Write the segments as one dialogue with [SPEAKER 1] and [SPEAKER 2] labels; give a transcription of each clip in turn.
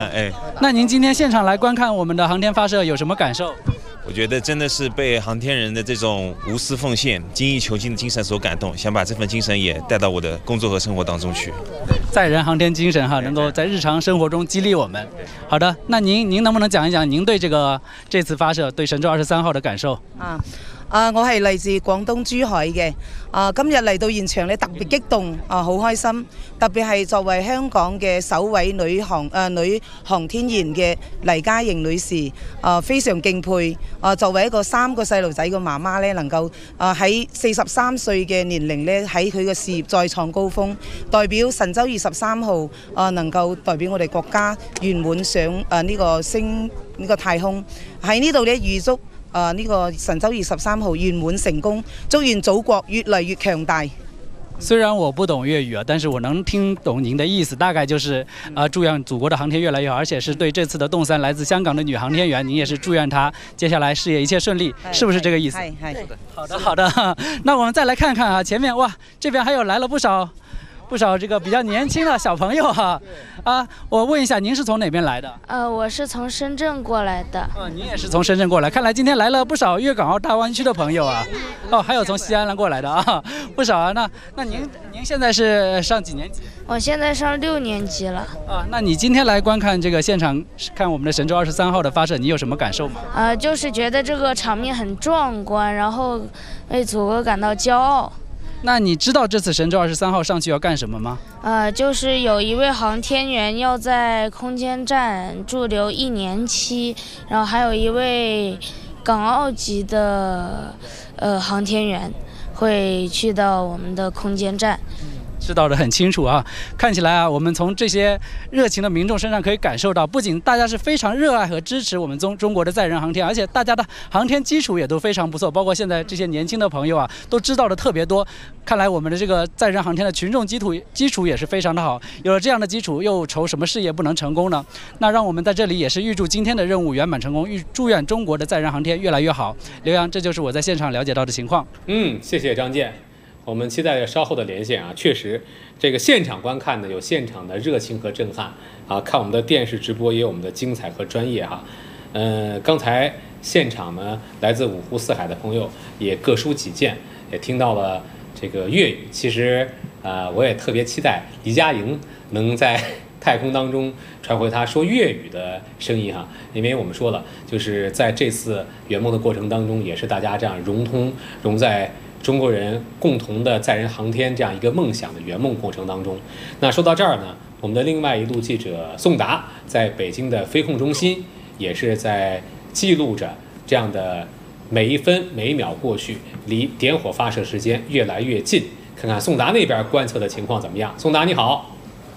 [SPEAKER 1] 哎，
[SPEAKER 2] 那您今天现场来观看我们的航天发射有什么感受？
[SPEAKER 1] 我觉得真的是被航天人的这种无私奉献、精益求精的精神所感动，想把这份精神也带到我的工作和生活当中去。
[SPEAKER 2] 载人航天精神哈，能够在日常生活中激励我们。好的，那您能不能讲一讲您对这次发射对神舟23號的感受？
[SPEAKER 3] 我係嚟自廣東珠海嘅，今日嚟到現場咧特別激動，好開心，特別係作為香港嘅首位女航天員嘅黎嘉瑩女士，非常敬佩。作為一個3個細路仔嘅媽媽咧，能夠喺43歲嘅年齡咧，喺佢嘅事業再創高峰，代表神舟23號能夠代表我哋國家圓滿上呢個太空，喺呢度咧預祝呢個神舟23號圓滿成功，祝願祖國越來越強大。
[SPEAKER 2] 虽然我不懂粤语啊，但是我能听懂您的意思，大概就是祝愿祖国的航天越来越好，而且是对这次的动3来自香港的女航天员，您也是祝愿她接下来事业一切顺利，是不是这个意思？好的，那我们再来看看啊，前面哇，这边还有来了不少这个比较年轻的小朋友哈，我问一下，您是从哪边来的？
[SPEAKER 4] 我是从深圳过来的。
[SPEAKER 2] 您也是从深圳过来，看来今天来了不少粤港澳大湾区的朋友啊。还有从西安过来的啊，不少啊。那您现在是上几年级？
[SPEAKER 4] 我现在上6年级了。
[SPEAKER 2] 那你今天来观看这个现场，看我们的神舟23号的发射，你有什么感受吗？
[SPEAKER 4] 就是觉得这个场面很壮观，然后为祖国感到骄傲。
[SPEAKER 2] 那你知道这次神舟23号上去要干什么吗？
[SPEAKER 4] 就是有一位航天员要在空间站驻留1年期，然后还有一位港澳级的航天员会去到我们的空间站。
[SPEAKER 2] 知道得很清楚啊，看起来啊，我们从这些热情的民众身上可以感受到，不仅大家是非常热爱和支持我们中国的载人航天，而且大家的航天基础也都非常不错，包括现在这些年轻的朋友啊，都知道的特别多。看来我们的这个载人航天的群众基础也是非常的好，有了这样的基础，又愁什么事业不能成功呢？那让我们在这里也是预祝今天的任务圆满成功，祝愿中国的载人航天越来越好。刘洋，这就是我在现场了解到的情况。
[SPEAKER 5] 谢谢张健。我们期待稍后的连线啊，确实，这个现场观看呢有现场的热情和震撼啊，看我们的电视直播也有我们的精彩和专业哈。刚才现场呢来自5湖4海的朋友也各抒己见，也听到了这个粤语。其实我也特别期待黎嘉瑩能在太空当中传回他说粤语的声音哈，因为我们说了，就是在这次圆梦的过程当中，也是大家这样融在中国人共同的载人航天这样一个梦想的圆梦过程当中。那说到这儿呢，我们的另外一路记者宋达在北京的飞控中心也是在记录着这样的每一分每一秒过去，离点火发射时间越来越近。看看宋达那边观测的情况怎么样？宋达你好。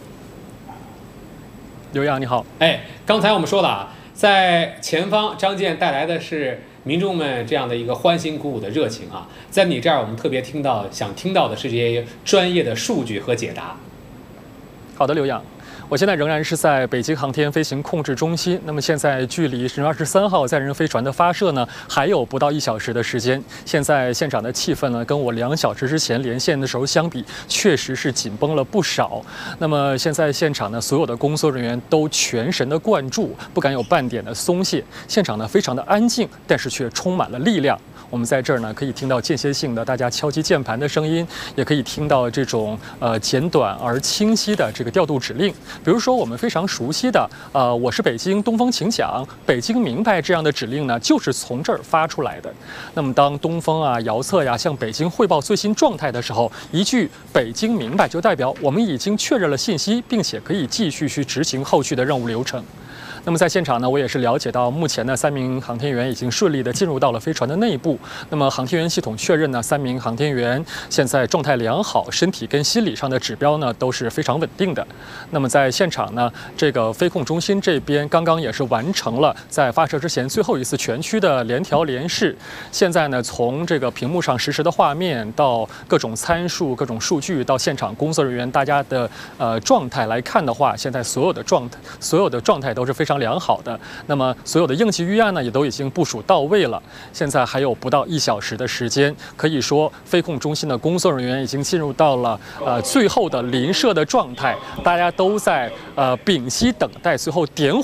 [SPEAKER 6] 刘洋你好。
[SPEAKER 5] 刚才我们说了啊，在前方张健带来的是民众们这样的一个欢欣鼓舞的热情啊，在你这儿我们特别想听到的是这些专业的数据和解答。
[SPEAKER 6] 好的，刘洋。我现在仍然是在北京航天飞行控制中心。那么现在距离神舟23号载人飞船的发射呢，还有不到1小时的时间。现在现场的气氛呢，跟我2小时之前连线的时候相比，确实是紧绷了不少。那么现在现场呢，所有的工作人员都全神的贯注，不敢有半点的松懈。现场呢非常的安静，但是却充满了力量。我们在这儿呢，可以听到间歇性的大家敲击键盘的声音，也可以听到这种简短而清晰的这个调度指令。比如说我们非常熟悉的我是北京，东风请讲，北京明白这样的指令呢，就是从这儿发出来的。那么当东风啊、遥测呀向北京汇报最新状态的时候，一句北京明白就代表我们已经确认了信息，并且可以继续去执行后续的任务流程。那么在现场呢，我也是了解到，目前呢3名航天员已经顺利的进入到了飞船的内部。那么航天员系统确认呢，3名航天员现在状态良好，身体跟心理上的指标呢都是非常稳定的。那么在现场呢，这个飞控中心这边刚刚也是完成了在发射之前最后一次全区的联调联试。现在呢，从这个屏幕上实时的画面到各种参数、各种数据，到现场工作人员大家的状态来看的话，现在所有的状态都是非常常良好的。那么所有的应急预案呢，也都已经部署到位了。现在还有不到1小时的时间，可以说飞控中心的工作人员已经进入到了最后的临射的状态，大家都在屏息等待最后点火